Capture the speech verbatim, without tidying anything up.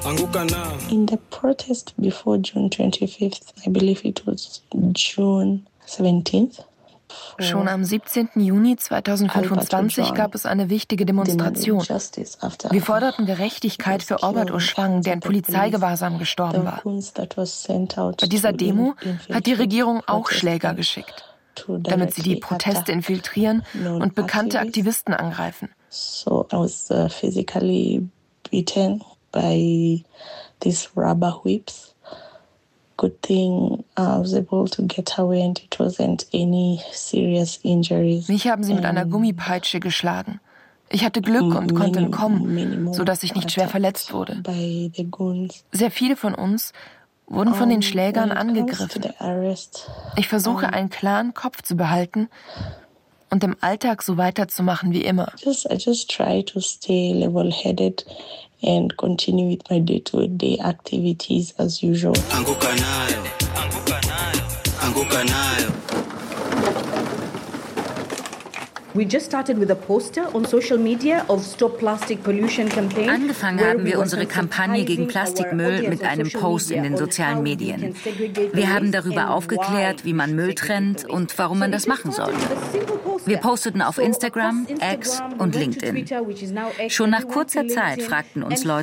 In the protest before June twenty-fifth, I believe it was June seventeenth. Schon am siebzehnten Juni zweitausendfünfundzwanzig gab es eine wichtige Demonstration. Wir forderten Gerechtigkeit für Albert Ojwang, der in Polizeigewahrsam gestorben war. Bei dieser Demo hat die Regierung auch Schläger geschickt, damit sie die Proteste infiltrieren und bekannte Aktivisten angreifen. So I was uh, physically beaten by these rubber whips. Good thing I was able to get away and it wasn't any serious injuries. Mich haben sie mit einer Gummipeitsche geschlagen. Ich hatte Glück und konnte entkommen, sodass ich nicht schwer verletzt wurde. Sehr viele von uns wurden von den Schlägern angegriffen. Ich versuche, einen klaren Kopf zu behalten und im Alltag so weiterzumachen wie immer. I just try to stay level-headed and continue with my day-to-day activities as usual. Anguka nayo, anguka nayo, anguka nayo. We just started with a poster on social media of Stop Plastic Pollution campaign. Angefangen haben wir unsere Kampagne gegen Plastikmüll mit einem Post in den sozialen Medien. Wir haben darüber aufgeklärt, wie man Müll trennt und warum man das machen soll. Wir posteten auf Instagram, X und LinkedIn. Schon nach kurzer Zeit fragten uns Leute,